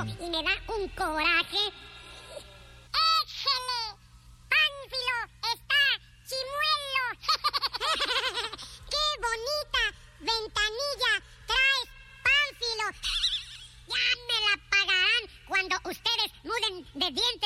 y me da un coraje. ¡Échele! ¡Pánfilo está chimuelo! ¡Qué bonita ventanilla traes, Pánfilo! Ya me la pagarán cuando ustedes muden de dientes.